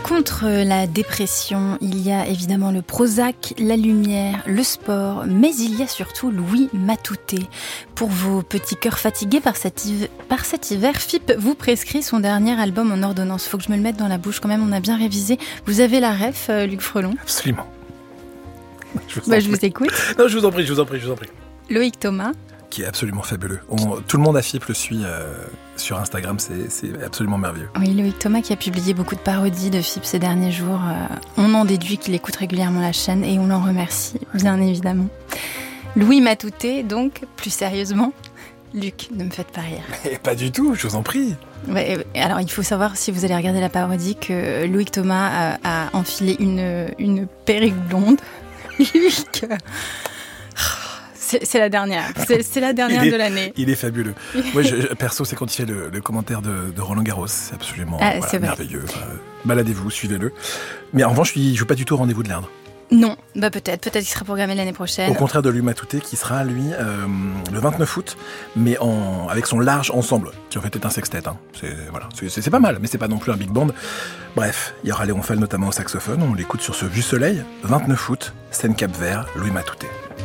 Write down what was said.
Contre la dépression, il y a évidemment le Prozac, la lumière, le sport, mais il y a surtout Louis Matouté. Pour vos petits cœurs fatigués par cet hiver, FIP vous prescrit son dernier album en ordonnance. Faut que je me le mette dans la bouche quand même, on a bien révisé. Vous avez la ref, Luc Frelon ? Absolument. Je vous écoute. Non, je vous en prie. Loïc Thomas. Qui est absolument fabuleux. Tout le monde à FIP le suit sur Instagram, c'est absolument merveilleux. Oui, Loïc Thomas qui a publié beaucoup de parodies de FIP ces derniers jours. On en déduit qu'il écoute régulièrement la chaîne et on l'en remercie, bien évidemment. Louis Matouté, donc, plus sérieusement. Luc, ne me faites pas rire. Et pas du tout, je vous en prie. Ouais, alors, il faut savoir, si vous allez regarder la parodie, que Loïc Thomas a enfilé une perruque blonde. Luc... C'est la dernière. C'est la dernière de l'année. Il est fabuleux. Moi, perso, c'est quand il fait le commentaire de Roland Garros. C'est absolument merveilleux. Baladez-vous, suivez-le. Mais en revanche, il ne joue pas du tout au rendez-vous de l'Indre. Non, peut-être qu'il sera programmé l'année prochaine. Au contraire de Louis Matouté, qui sera, lui, le 29 août, mais avec son large ensemble, qui en fait est un sextet. Hein. C'est pas mal, mais c'est pas non plus un big band. Bref, il y aura Léon Fall notamment au saxophone. On l'écoute sur ce Vue Soleil, 29 août, scène Cap-Vert, Louis Matouté.